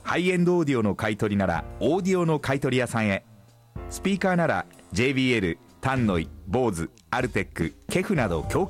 ハイエンドオーディオの買い取りならオーディオの買い取り屋さんへ。スピーカーなら JBL、タンノイ、ボーズ、アルテック、ケフなど協